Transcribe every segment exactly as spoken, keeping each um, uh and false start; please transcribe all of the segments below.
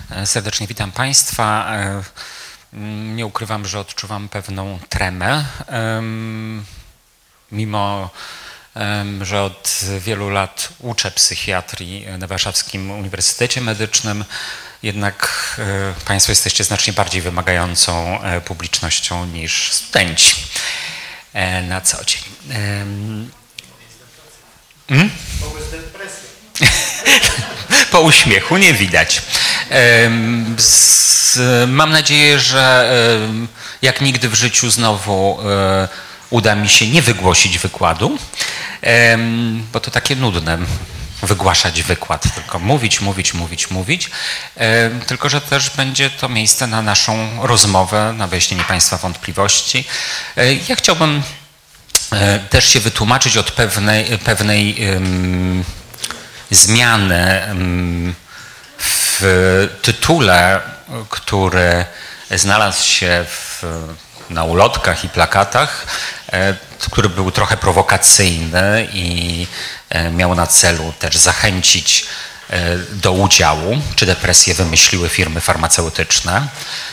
Serdecznie witam Państwa. Nie ukrywam, że odczuwam pewną tremę, mimo że od wielu lat uczę psychiatrii na Warszawskim Uniwersytecie Medycznym, jednak Państwo jesteście znacznie bardziej wymagającą publicznością niż studenci na co dzień. Hmm? Po uśmiechu nie widać. Mam nadzieję, że jak nigdy w życiu znowu uda mi się nie wygłosić wykładu, bo to takie nudne wygłaszać wykład, tylko mówić, mówić, mówić, mówić, tylko że też będzie to miejsce na naszą rozmowę, na wyjaśnienie Państwa wątpliwości. Ja chciałbym też się wytłumaczyć od pewnej, pewnej um, zmiany um, w tytule, który znalazł się w, na ulotkach i plakatach, e, który był trochę prowokacyjny i e, miał na celu też zachęcić e, do udziału, czy depresję wymyśliły firmy farmaceutyczne.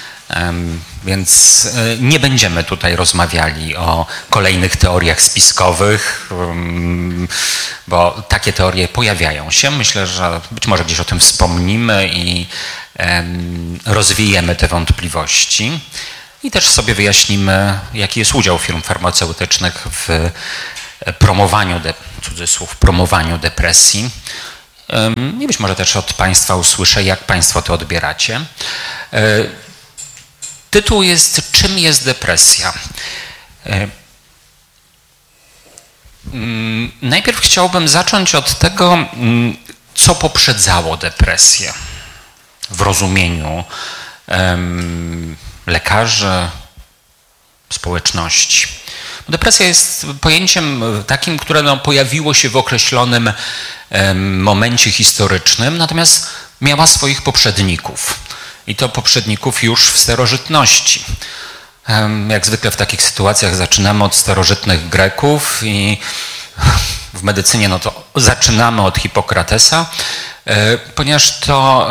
Więc nie będziemy tutaj rozmawiali o kolejnych teoriach spiskowych, bo takie teorie pojawiają się. Myślę, że być może gdzieś o tym wspomnimy i rozwijemy te wątpliwości. I też sobie wyjaśnimy, jaki jest udział firm farmaceutycznych w promowaniu, cudzysłów, promowaniu depresji. I być może też od Państwa usłyszę, jak Państwo to odbieracie. Tytuł jest "Czym jest depresja?". Najpierw chciałbym zacząć od tego, co poprzedzało depresję w rozumieniu lekarzy, społeczności. Depresja jest pojęciem takim, które no, pojawiło się w określonym momencie historycznym, natomiast miała swoich poprzedników. I to poprzedników już w starożytności. Jak zwykle w takich sytuacjach zaczynamy od starożytnych Greków i w medycynie no to zaczynamy od Hipokratesa, ponieważ to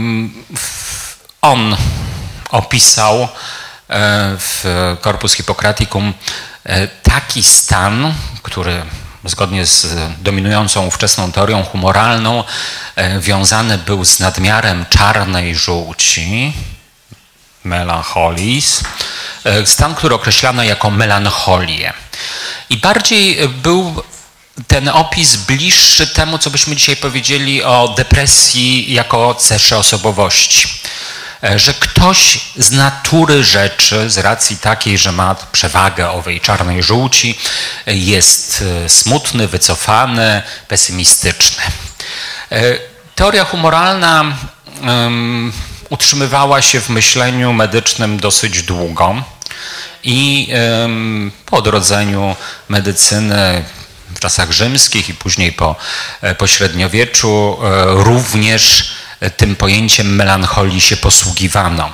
on opisał w Corpus Hippocraticum taki stan, który zgodnie z dominującą ówczesną teorią humoralną wiązany był z nadmiarem czarnej żółci, melancholis, stan, który określano jako melancholię. I bardziej był ten opis bliższy temu, co byśmy dzisiaj powiedzieli o depresji jako cesze osobowości. Że ktoś z natury rzeczy, z racji takiej, że ma przewagę owej czarnej żółci, jest smutny, wycofany, pesymistyczny. Teoria humoralna um, utrzymywała się w myśleniu medycznym dosyć długo i um, po odrodzeniu medycyny w czasach rzymskich i później po, po średniowieczu również tym pojęciem melancholii się posługiwano.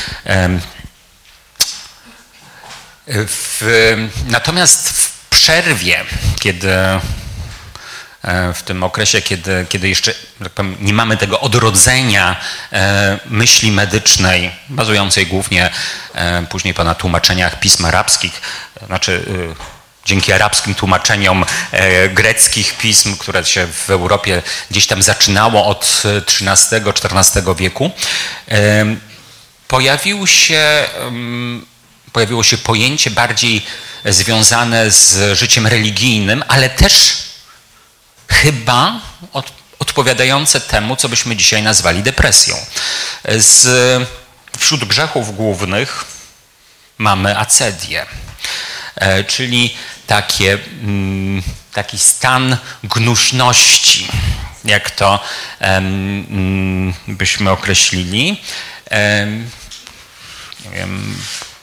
W, natomiast w przerwie, kiedy w tym okresie, kiedy, kiedy jeszcze tak powiem, nie mamy tego odrodzenia myśli medycznej, bazującej głównie później po na tłumaczeniach pism arabskich, znaczy dzięki arabskim tłumaczeniom e, greckich pism, które się w Europie gdzieś tam zaczynało od trzynastego czternastego wieku, e, pojawił się, e, pojawiło się pojęcie bardziej związane z życiem religijnym, ale też chyba od, odpowiadające temu, co byśmy dzisiaj nazwali depresją. Z, wśród grzechów głównych mamy acedię, e, czyli Takie, taki stan gnuśności, jak to um, byśmy określili. Um, nie wiem,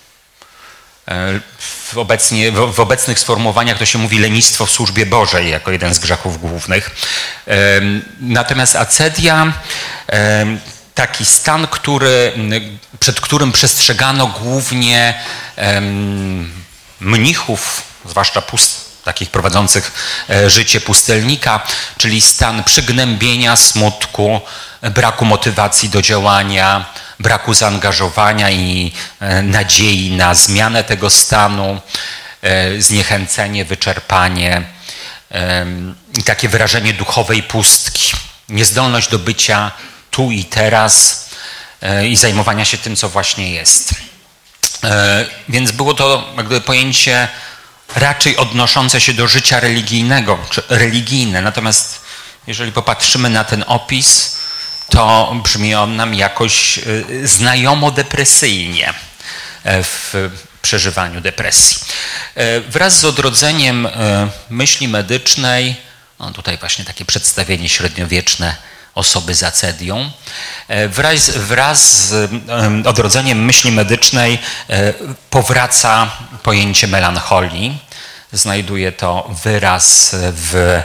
w, obecnie, w, w obecnych sformułowaniach to się mówi lenistwo w służbie Bożej jako jeden z grzechów głównych. Um, natomiast acedia, um, taki stan, który, przed którym przestrzegano głównie um, mnichów, zwłaszcza pust, takich prowadzących życie pustelnika, czyli stan przygnębienia, smutku, braku motywacji do działania, braku zaangażowania i nadziei na zmianę tego stanu, zniechęcenie, wyczerpanie i takie wyrażenie duchowej pustki, niezdolność do bycia tu i teraz i zajmowania się tym, co właśnie jest. Więc było to jakby pojęcie raczej odnoszące się do życia religijnego, czy religijne. Natomiast jeżeli popatrzymy na ten opis, to brzmi on nam jakoś znajomo depresyjnie w przeżywaniu depresji. Wraz z odrodzeniem myśli medycznej, no tutaj właśnie takie przedstawienie średniowieczne osoby z acedią, wraz, wraz z odrodzeniem myśli medycznej powraca pojęcie melancholii. Znajduje to wyraz w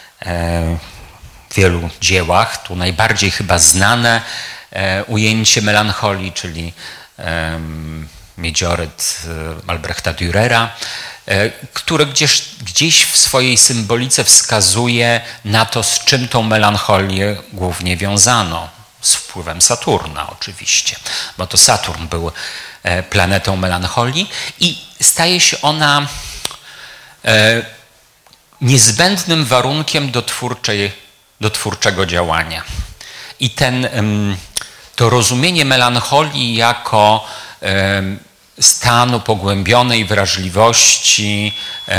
wielu dziełach. Tu najbardziej chyba znane ujęcie melancholii, czyli Miedzioryt Albrechta Dürera, który gdzieś, gdzieś w swojej symbolice wskazuje na to, z czym tą melancholię głównie wiązano. Z wpływem Saturna oczywiście, bo to Saturn był planetą melancholii i staje się ona niezbędnym warunkiem do, twórczej, do twórczego działania. I ten, to rozumienie melancholii jako stanu pogłębionej wrażliwości,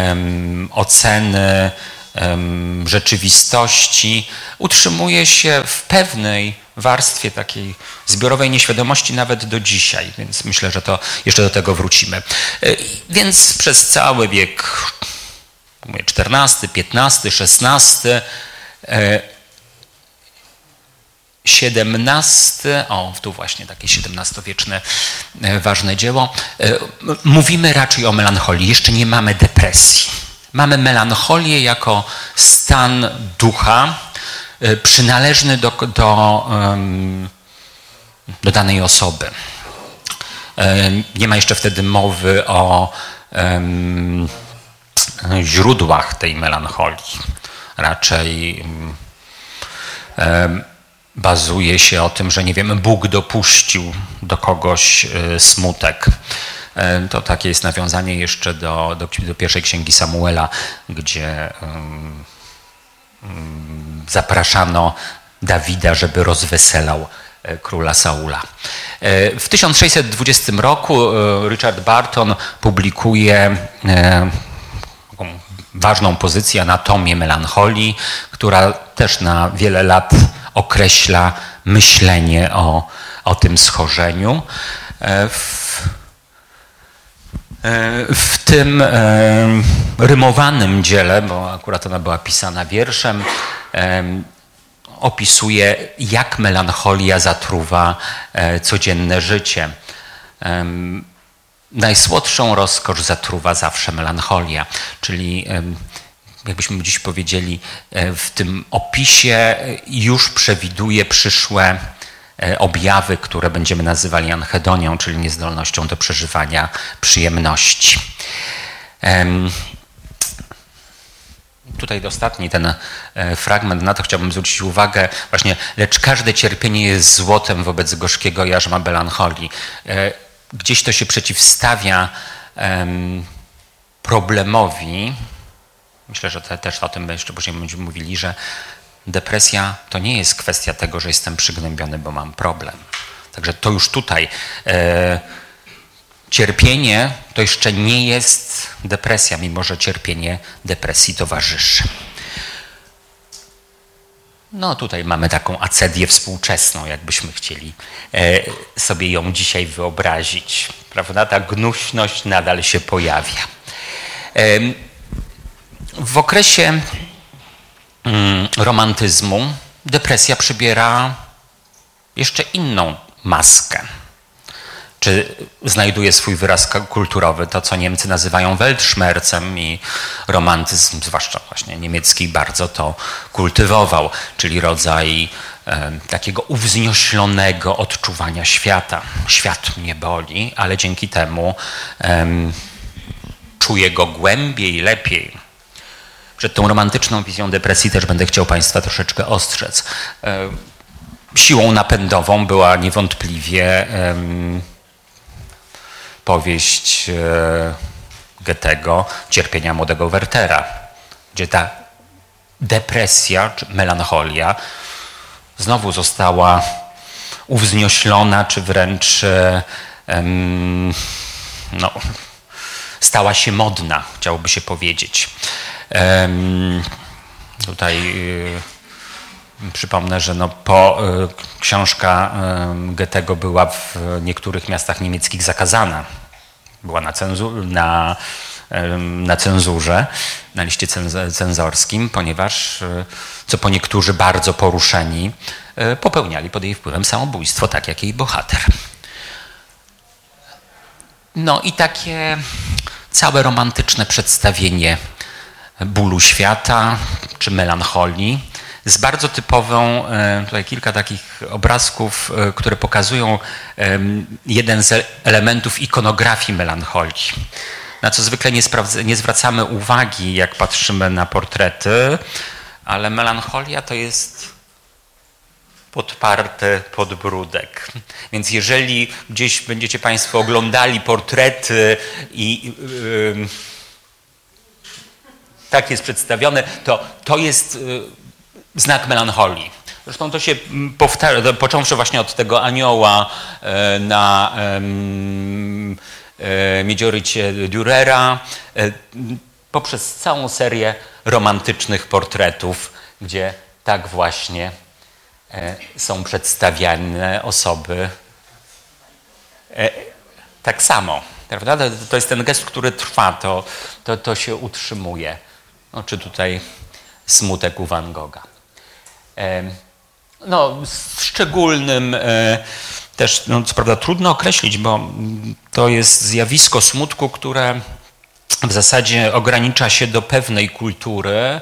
oceny rzeczywistości utrzymuje się w pewnej warstwie takiej zbiorowej nieświadomości nawet do dzisiaj, więc myślę, że to jeszcze do tego wrócimy. Więc przez cały wiek czternasty, piętnasty, szesnasty, siedemnasty, o tu właśnie takie siedemnastowieczne ważne dzieło, mówimy raczej o melancholii, jeszcze nie mamy depresji. Mamy melancholię jako stan ducha przynależny do, do, do danej osoby. Nie ma jeszcze wtedy mowy o źródłach tej melancholii. Raczej bazuje się o tym, że nie wiem, Bóg dopuścił do kogoś smutek. To takie jest nawiązanie jeszcze do, do, do pierwszej księgi Samuela, gdzie um, um, zapraszano Dawida, żeby rozweselał króla Saula. W tysiąc sześćset dwudziestym roku Richard Barton publikuje taką ważną pozycję, anatomię melancholii, która też na wiele lat określa myślenie o, o tym schorzeniu. W, w tym rymowanym dziele, bo akurat ona była pisana wierszem, opisuje, jak melancholia zatruwa codzienne życie. Najsłodszą rozkosz zatruwa zawsze melancholia, czyli jakbyśmy dziś powiedzieli, w tym opisie już przewiduje przyszłe objawy, które będziemy nazywali anhedonią, czyli niezdolnością do przeżywania przyjemności. Tutaj ostatni ten fragment, na to chciałbym zwrócić uwagę. Właśnie, lecz każde cierpienie jest złotem wobec gorzkiego jarzma melancholii. Gdzieś to się przeciwstawia problemowi. Myślę, że te, też o tym jeszcze później będziemy mówili, że depresja to nie jest kwestia tego, że jestem przygnębiony, bo mam problem. Także to już tutaj e, cierpienie to jeszcze nie jest depresja, mimo że cierpienie depresji towarzyszy. No tutaj mamy taką acedię współczesną, jakbyśmy chcieli e, sobie ją dzisiaj wyobrazić. Prawda? Ta gnuśność nadal się pojawia. E, w okresie mm, romantyzmu depresja przybiera jeszcze inną maskę. Czy znajduje swój wyraz kulturowy, to co Niemcy nazywają Weltschmerzem, i romantyzm, zwłaszcza właśnie niemiecki, bardzo to kultywował, czyli rodzaj e, takiego uwznioślonego odczuwania świata. Świat mnie boli, ale dzięki temu e, czuję go głębiej, lepiej. Przed tą romantyczną wizją depresji też będę chciał Państwa troszeczkę ostrzec. E, Siłą napędową była niewątpliwie um, powieść e, Goethego Cierpienia młodego Wertera, gdzie ta depresja czy melancholia znowu została uwznioślona, czy wręcz um, no, stała się modna, chciałoby się powiedzieć. Um, tutaj y, przypomnę, że no po, y, książka y, Goethego była w niektórych miastach niemieckich zakazana. Była na, cenzu, na, y, na cenzurze, na liście cenzorskim, ponieważ, y, co po niektórzy bardzo poruszeni, y, popełniali pod jej wpływem samobójstwo, tak jak jej bohater. No i takie całe romantyczne przedstawienie bólu świata czy melancholii z bardzo typową, tutaj kilka takich obrazków, które pokazują jeden z elementów ikonografii melancholii, na co zwykle nie, nie zwracamy uwagi, jak patrzymy na portrety, ale melancholia to jest podparty podbródek. Więc jeżeli gdzieś będziecie Państwo oglądali portrety i yy, tak jest przedstawione, to to jest yy, znak melancholii. Zresztą to się powtarza, począwszy właśnie od tego anioła yy, na yy, yy, Miedziorycie Dürera, yy, poprzez całą serię romantycznych portretów, gdzie tak właśnie są przedstawiane osoby tak samo, prawda? To jest ten gest, który trwa, to, to, to się utrzymuje. No, czy tutaj smutek u Van Gogha. No, szczególnym też, no, co prawda trudno określić, bo to jest zjawisko smutku, które w zasadzie ogranicza się do pewnej kultury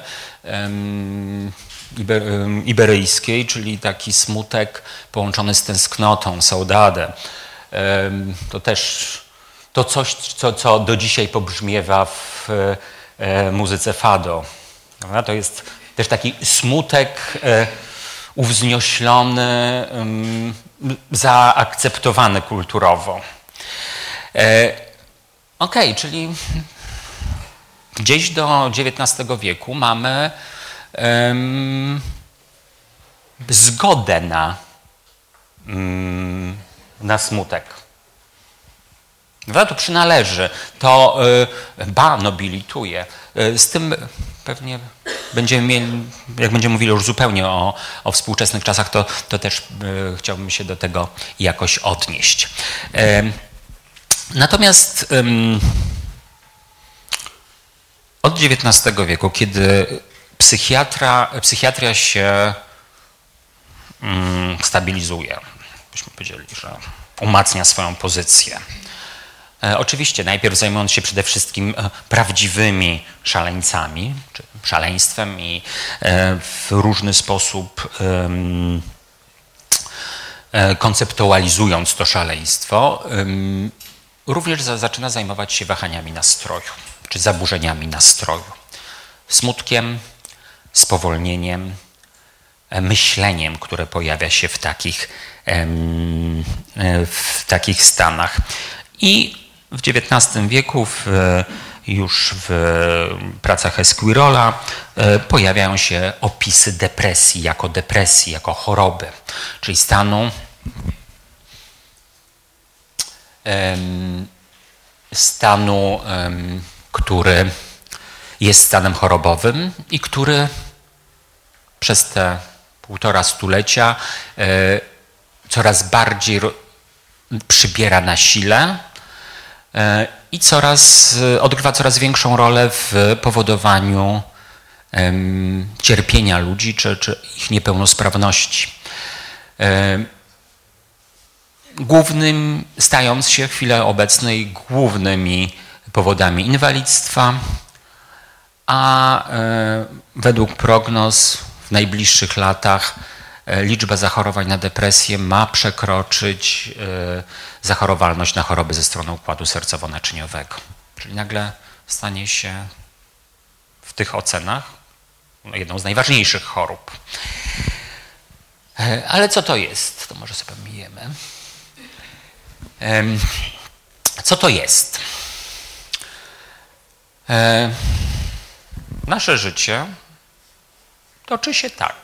iberyjskiej, czyli taki smutek połączony z tęsknotą, saudade. To też to coś, co, co do dzisiaj pobrzmiewa w muzyce fado. To jest też taki smutek uwznioślony, zaakceptowany kulturowo. Okej, czyli gdzieś do dziewiętnastego wieku mamy um, zgodę na, um, na smutek. To przynależy, to y, ba, nobilituje. Y, z tym pewnie będziemy mieli, jak będziemy mówili już zupełnie o, o współczesnych czasach, to, to też y, chciałbym się do tego jakoś odnieść. Y, natomiast y, od dziewiętnastego wieku, kiedy psychiatra, psychiatria się y, stabilizuje, byśmy powiedzieli, że umacnia swoją pozycję. Oczywiście najpierw zajmując się przede wszystkim prawdziwymi szaleńcami, czy szaleństwem i w różny sposób konceptualizując to szaleństwo, również zaczyna zajmować się wahaniami nastroju, czy zaburzeniami nastroju, smutkiem, spowolnieniem, myśleniem, które pojawia się w takich, w takich stanach. I w dziewiętnastym wieku w, już w pracach Esquirola pojawiają się opisy depresji jako depresji, jako choroby, czyli stanu, stanu, który jest stanem chorobowym i który przez te półtora stulecia coraz bardziej przybiera na sile i coraz, odgrywa coraz większą rolę w powodowaniu um, cierpienia ludzi czy, czy ich niepełnosprawności. Um, głównym, stając się w chwili obecnej głównymi powodami inwalidztwa, a um, według prognoz w najbliższych latach liczba zachorowań na depresję ma przekroczyć zachorowalność na choroby ze strony układu sercowo-naczyniowego. Czyli nagle stanie się w tych ocenach jedną z najważniejszych chorób. Ale co to jest? To może sobie pomijemy. Co to jest? Nasze życie toczy się tak.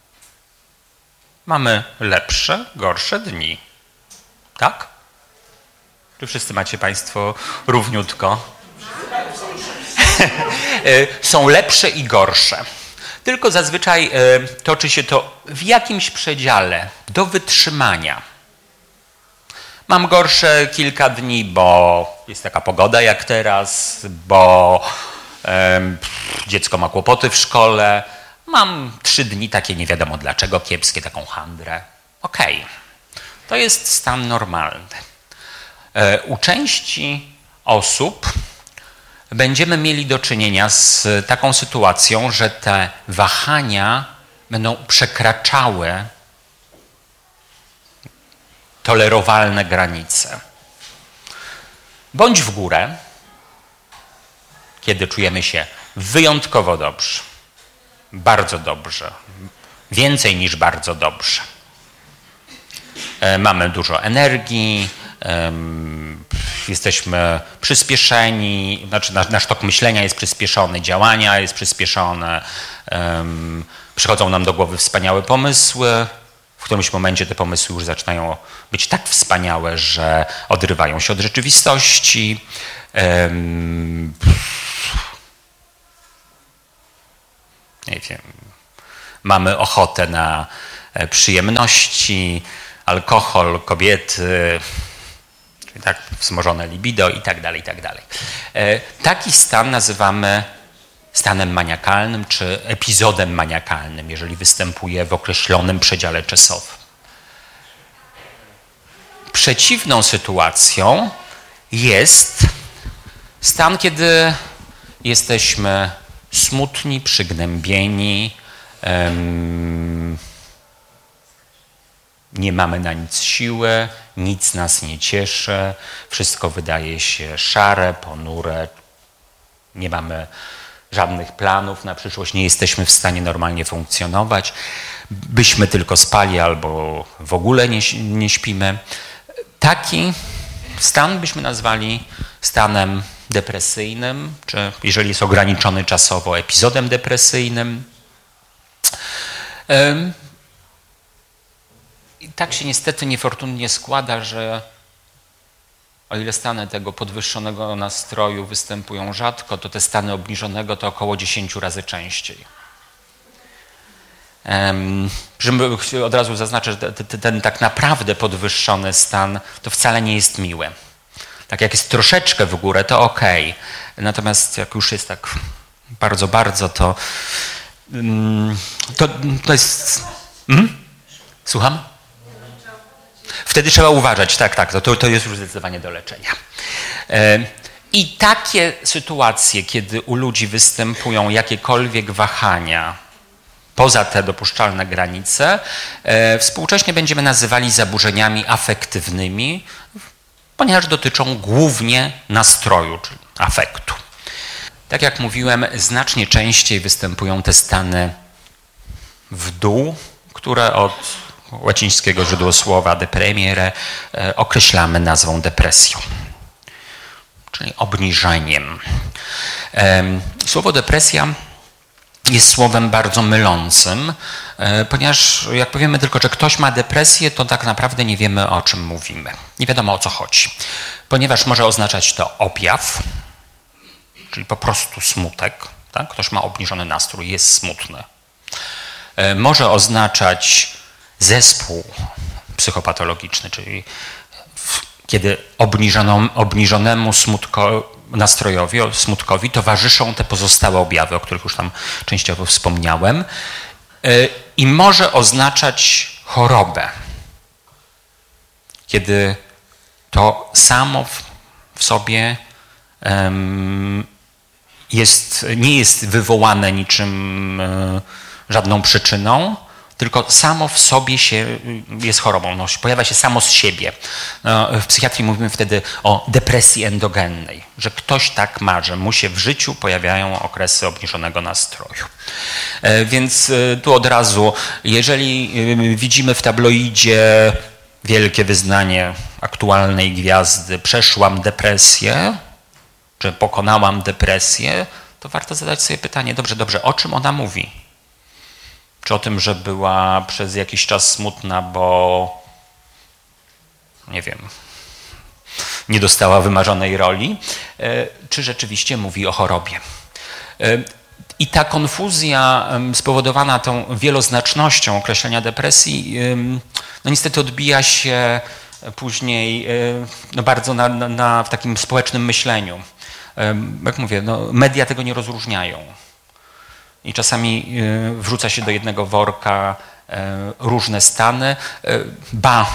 Mamy lepsze, gorsze dni. Tak? Czy wszyscy macie Państwo równiutko? Są lepsze i gorsze. Tylko zazwyczaj toczy się to w jakimś przedziale do wytrzymania. Mam gorsze kilka dni, bo jest taka pogoda jak teraz, bo um, dziecko ma kłopoty w szkole. Mam trzy dni takie nie wiadomo dlaczego, kiepskie, taką handrę. Okej, okay. To jest stan normalny. E, u części osób będziemy mieli do czynienia z taką sytuacją, że te wahania będą przekraczały tolerowalne granice. Bądź w górę, kiedy czujemy się wyjątkowo dobrze, bardzo dobrze, więcej niż bardzo dobrze. Mamy dużo energii, jesteśmy przyspieszeni, znaczy nasz tok myślenia jest przyspieszony, działania jest przyspieszone, przychodzą nam do głowy wspaniałe pomysły. W którymś momencie te pomysły już zaczynają być tak wspaniałe, że odrywają się od rzeczywistości. Nie wiem, mamy ochotę na przyjemności, alkohol, kobiety, czyli tak wzmożone libido i tak dalej, i tak dalej. Taki stan nazywamy stanem maniakalnym czy epizodem maniakalnym, jeżeli występuje w określonym przedziale czasowym. Przeciwną sytuacją jest stan, kiedy jesteśmy smutni, przygnębieni, um, nie mamy na nic siły, nic nas nie cieszy, wszystko wydaje się szare, ponure, nie mamy żadnych planów na przyszłość, nie jesteśmy w stanie normalnie funkcjonować, byśmy tylko spali albo w ogóle nie, nie śpimy. Taki stan byśmy nazwali stanem depresyjnym, czy jeżeli jest ograniczony czasowo, epizodem depresyjnym. I tak się niestety niefortunnie składa, że o ile stany tego podwyższonego nastroju występują rzadko, to te stany obniżonego to około dziesięć razy częściej. Um, od razu zaznaczę, że ten, ten tak naprawdę podwyższony stan to wcale nie jest miły. Tak jak jest troszeczkę w górę, to okej. Okay. Natomiast jak już jest tak bardzo, bardzo, to um, to, to jest... Hmm? Słucham? Wtedy trzeba uważać, tak, tak, to, to jest już zdecydowanie do leczenia. I takie sytuacje, kiedy u ludzi występują jakiekolwiek wahania poza te dopuszczalne granice, współcześnie będziemy nazywali zaburzeniami afektywnymi, ponieważ dotyczą głównie nastroju, czyli afektu. Tak jak mówiłem, znacznie częściej występują te stany w dół, które od łacińskiego źródłosłowa depremiere określamy nazwą depresją, czyli obniżeniem. Słowo depresja jest słowem bardzo mylącym, ponieważ jak powiemy tylko, że ktoś ma depresję, to tak naprawdę nie wiemy, o czym mówimy. Nie wiadomo, o co chodzi. Ponieważ może oznaczać to objaw, czyli po prostu smutek. Tak? Ktoś ma obniżony nastrój, jest smutny. Może oznaczać zespół psychopatologiczny, czyli kiedy obniżonemu smutko, nastrojowi, smutkowi towarzyszą te pozostałe objawy, o których już tam częściowo wspomniałem, i może oznaczać chorobę, kiedy to samo w sobie jest, nie jest wywołane niczym, żadną przyczyną, tylko samo w sobie się jest chorobą, no, pojawia się samo z siebie. No, w psychiatrii mówimy wtedy o depresji endogennej, że ktoś tak ma, że mu się w życiu pojawiają okresy obniżonego nastroju. Więc tu od razu, jeżeli widzimy w tabloidzie wielkie wyznanie aktualnej gwiazdy, przeszłam depresję, czy pokonałam depresję, to warto zadać sobie pytanie, dobrze, dobrze, o czym ona mówi? Czy o tym, że była przez jakiś czas smutna, bo nie wiem, nie dostała wymarzonej roli, czy rzeczywiście mówi o chorobie? I ta konfuzja spowodowana tą wieloznacznością określenia depresji, no niestety odbija się później no bardzo na, na, w takim społecznym myśleniu. Jak mówię, no media tego nie rozróżniają. I czasami wrzuca się do jednego worka różne stany. Ba,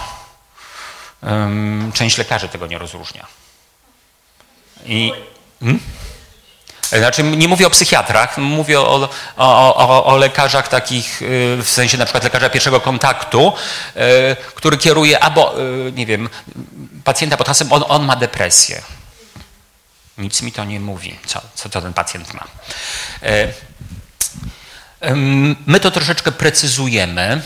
część lekarzy tego nie rozróżnia. I, hmm? Znaczy, nie mówię o psychiatrach, mówię o, o, o, o lekarzach takich, w sensie na przykład lekarza pierwszego kontaktu, który kieruje albo, nie wiem, pacjenta pod hasłem, on, on ma depresję. Nic mi to nie mówi, co, co to ten pacjent ma. My to troszeczkę precyzujemy.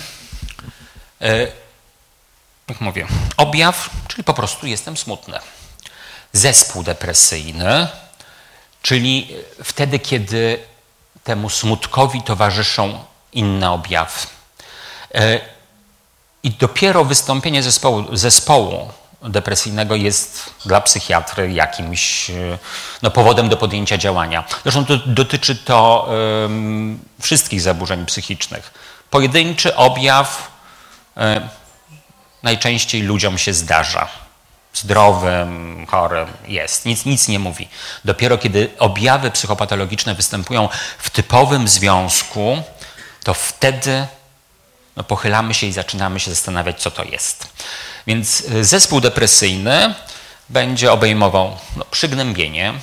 Jak mówię, objaw, czyli po prostu jestem smutny. Zespół depresyjny, czyli wtedy, kiedy temu smutkowi towarzyszą inne objawy. I dopiero wystąpienie zespołu, zespołu depresyjnego jest dla psychiatry jakimś no, powodem do podjęcia działania. Zresztą to dotyczy to um, wszystkich zaburzeń psychicznych. Pojedynczy objaw um, najczęściej ludziom się zdarza. Zdrowym, chorym jest. Nic, nic nie mówi. Dopiero kiedy objawy psychopatologiczne występują w typowym związku, to wtedy no, pochylamy się i zaczynamy się zastanawiać, co to jest. Więc zespół depresyjny będzie obejmował no, przygnębienie,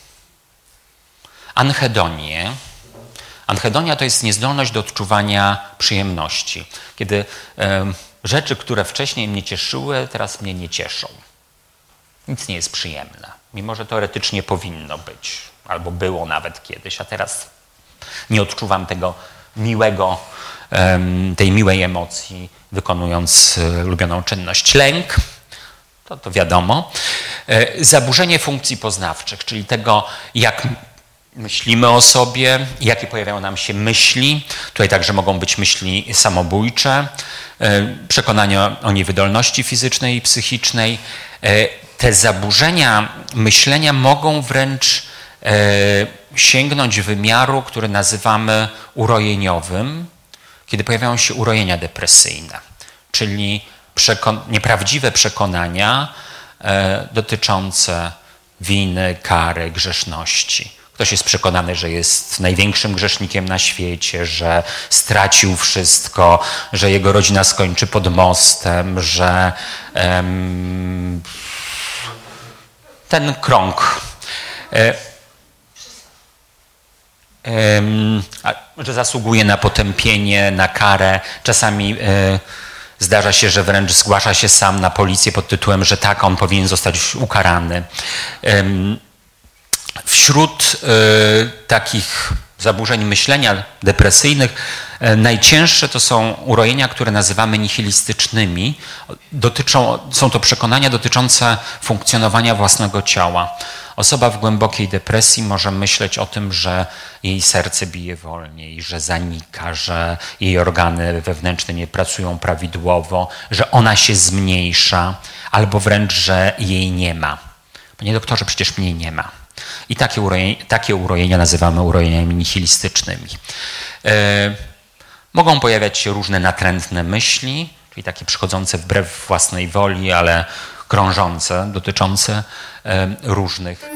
anhedonię. Anhedonia to jest niezdolność do odczuwania przyjemności. Kiedy y, rzeczy, które wcześniej mnie cieszyły, teraz mnie nie cieszą. Nic nie jest przyjemne, mimo że teoretycznie powinno być, albo było nawet kiedyś, a teraz nie odczuwam tego miłego, tej miłej emocji, wykonując ulubioną czynność. Lęk, to, to wiadomo. Zaburzenie funkcji poznawczych, czyli tego, jak myślimy o sobie, jakie pojawiają nam się myśli. Tutaj także mogą być myśli samobójcze, przekonania o niewydolności fizycznej i psychicznej. Te zaburzenia myślenia mogą wręcz sięgnąć wymiaru, który nazywamy urojeniowym, kiedy pojawiają się urojenia depresyjne, czyli przekon- nieprawdziwe przekonania e, dotyczące winy, kary, grzeszności. Ktoś jest przekonany, że jest największym grzesznikiem na świecie, że stracił wszystko, że jego rodzina skończy pod mostem, że em, ten krąg. E, że zasługuje na potępienie, na karę. Czasami zdarza się, że wręcz zgłasza się sam na policję pod tytułem, że tak, on powinien zostać ukarany. Wśród takich zaburzeń myślenia depresyjnych najcięższe to są urojenia, które nazywamy nihilistycznymi. Dotyczą, są to przekonania dotyczące funkcjonowania własnego ciała. Osoba w głębokiej depresji może myśleć o tym, że jej serce bije wolniej, że zanika, że jej organy wewnętrzne nie pracują prawidłowo, że ona się zmniejsza, albo wręcz, że jej nie ma. Panie doktorze, przecież mnie nie ma. I takie urojenia, takie urojenia nazywamy urojeniami nihilistycznymi. Yy, mogą pojawiać się różne natrętne myśli, czyli takie przychodzące wbrew własnej woli, ale krążące, dotyczące różnych